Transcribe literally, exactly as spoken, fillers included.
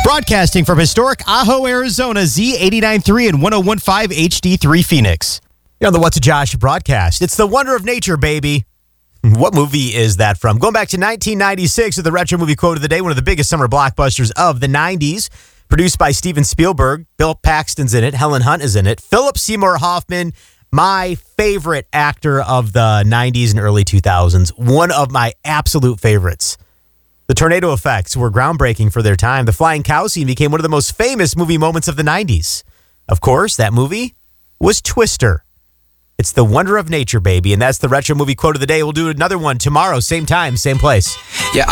Broadcasting from historic Ajo, Arizona, Z eighty-nine point three and one oh one point five H D three Phoenix. You're on the What's a Josh broadcast. It's The Wonder of Nature, baby. What movie is that from? Going back to nineteen ninety-six with the retro movie quote of the day, one of the biggest summer blockbusters of the nineties. Produced by Steven Spielberg. Bill Paxton's in it. Helen Hunt is in it. Philip Seymour Hoffman, my favorite actor of the nineties and early two thousands. One of my absolute favorites. The tornado effects were groundbreaking for their time. The flying cow scene became one of the most famous movie moments of the nineties. Of course, that movie was Twister. It's The Wonder of Nature, baby, and that's the retro movie quote of the day. We'll do another one tomorrow, same time, same place. Yeah.